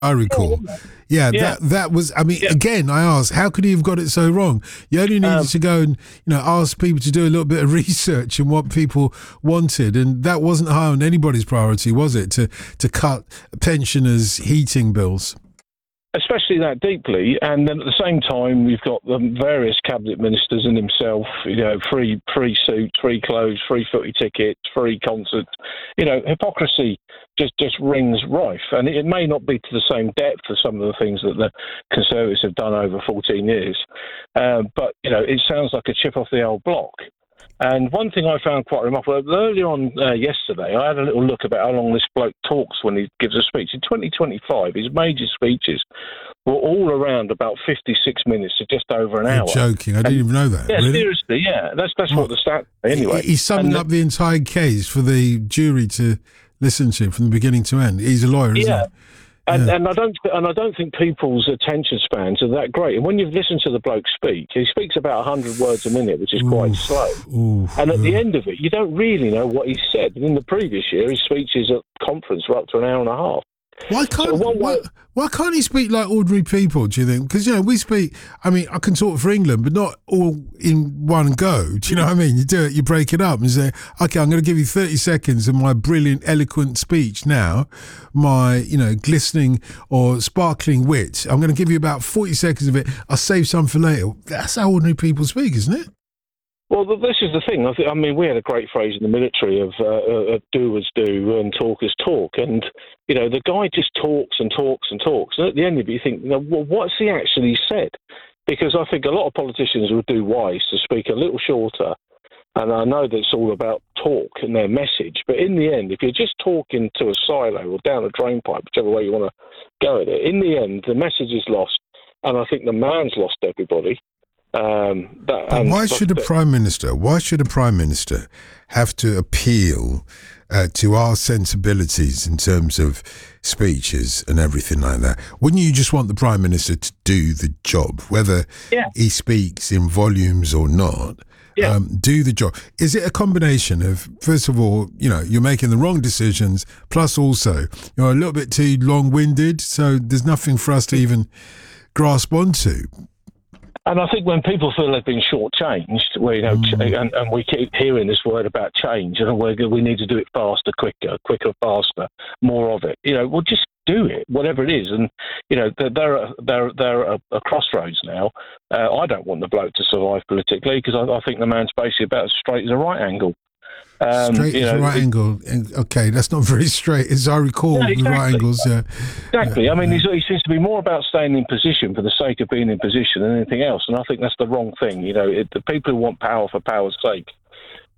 I recall. Yeah, that was. I mean, again, I asked, how could he have got it so wrong? You only needed to go and ask people to do a little bit of research and what people wanted, and that wasn't high on anybody's priority, was it? To cut pensioners' heating bills. Especially that deeply, and then at the same time, we've got the various cabinet ministers and himself, free suits, free clothes, free footy tickets, free concerts. Hypocrisy just rings rife, and it may not be to the same depth as some of the things that the Conservatives have done over 14 years, but it sounds like a chip off the old block. And one thing I found quite remarkable, earlier on yesterday, I had a little look about how long this bloke talks when he gives a speech. In 2025, his major speeches were all around about 56 minutes to just over an hour. You're joking. I didn't even know that. Yeah, really? Seriously, yeah. That's what the stats say anyway. He's summing up the entire case for the jury to listen to from the beginning to end. He's a lawyer, isn't he? And I don't think people's attention spans are that great. And when you've listened to the bloke speak, he speaks about 100 words a minute, which is quite slow. And at the end of it, you don't really know what he said. And in the previous year, his speeches at conference were up to an hour and a half. Why can't he speak like ordinary people, do you think? Because, we speak, I mean, I can talk for England, but not all in one go. Do you know what I mean? You do it, you break it up and say, okay, I'm going to give you 30 seconds of my brilliant, eloquent speech now, my, glistening or sparkling wit. I'm going to give you about 40 seconds of it. I'll save some for later. That's how ordinary people speak, isn't it? Well, this is the thing. I mean, we had a great phrase in the military of doers do and talkers talk. And, the guy just talks and talks and talks. And at the end of it, you think, well, what's he actually said? Because I think a lot of politicians would do wise to speak a little shorter. And I know that it's all about talk and their message. But in the end, if you're just talking to a silo or down a drain pipe, whichever way you want to go at it, in the end, the message is lost. And I think the man's lost everybody. Why should a prime minister have to appeal to our sensibilities in terms of speeches and everything like that? Wouldn't you just want the prime minister to do the job, whether he speaks in volumes or not? Do the job. Is it a combination of, first of all, you're making the wrong decisions, plus also you're a little bit too long-winded, so there's nothing for us to even grasp onto? And I think when people feel they've been shortchanged, and we keep hearing this word about change, and we need to do it faster, quicker, faster, more of it. Well, just do it, whatever it is. And they're at a crossroads now. I don't want the bloke to survive politically because I think the man's basically about as straight as a right angle. Straight as a right angle. Okay, that's not very straight, as I recall. The right angles. Exactly. I mean, he seems to be more about staying in position for the sake of being in position than anything else, and I think that's the wrong thing. The people who want power for power's sake